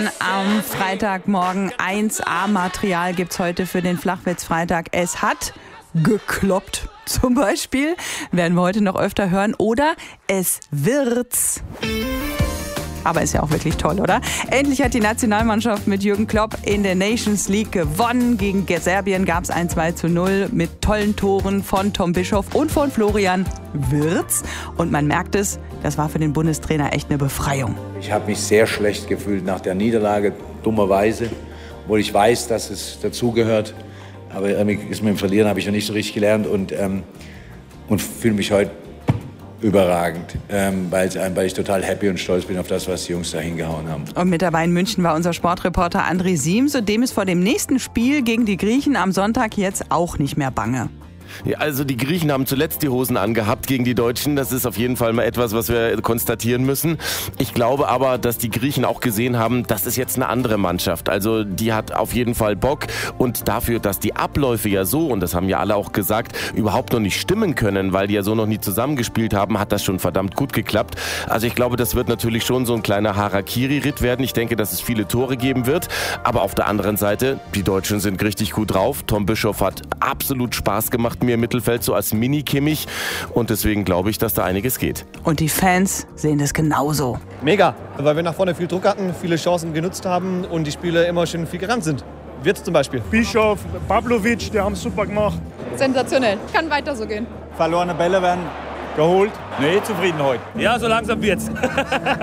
Am Freitagmorgen 1A-Material gibt's heute für den Flachwitz-Freitag. Es hat gekloppt, zum Beispiel. Werden wir heute noch öfter hören. Oder es wird's. Aber ist ja auch wirklich toll, oder? Endlich hat die Nationalmannschaft mit Jürgen Klopp in der Nations League gewonnen. Gegen Serbien gab es ein 2:0 mit tollen Toren von Tom Bischoff und von Florian Wirtz. Und man merkt es, das war für den Bundestrainer echt eine Befreiung. Ich habe mich sehr schlecht gefühlt nach der Niederlage, dummerweise. Obwohl ich weiß, dass es dazugehört. Aber ist mit dem Verlieren habe ich noch nicht so richtig gelernt und fühle mich heute überragend, weil ich total happy und stolz bin auf das, was die Jungs da hingehauen haben. Und mit dabei in München war unser Sportreporter André Siemse, dem ist vor dem nächsten Spiel gegen die Griechen am Sonntag jetzt auch nicht mehr bange. Ja, also die Griechen haben zuletzt die Hosen angehabt gegen die Deutschen. Das ist auf jeden Fall mal etwas, was wir konstatieren müssen. Ich glaube aber, dass die Griechen auch gesehen haben, das ist jetzt eine andere Mannschaft. Also die hat auf jeden Fall Bock. Und dafür, dass die Abläufe ja so, und das haben ja alle auch gesagt, überhaupt noch nicht stimmen können, weil die ja so noch nie zusammengespielt haben, hat das schon verdammt gut geklappt. Also ich glaube, das wird natürlich schon so ein kleiner Harakiri-Ritt werden. Ich denke, dass es viele Tore geben wird. Aber auf der anderen Seite, die Deutschen sind richtig gut drauf. Tom Bischoff hat absolut Spaß gemacht mir im Mittelfeld, so als Mini-Kimmich. Und deswegen glaube ich, dass da einiges geht. Und die Fans sehen das genauso. Mega, weil wir nach vorne viel Druck hatten, viele Chancen genutzt haben und die Spieler immer schön viel gerannt sind. Wirtz zum Beispiel. Bischof, Pavlovic, die haben es super gemacht. Sensationell. Kann weiter so gehen. Verlorene Bälle werden geholt. Nee, zufrieden heute. Ja, so langsam wird's.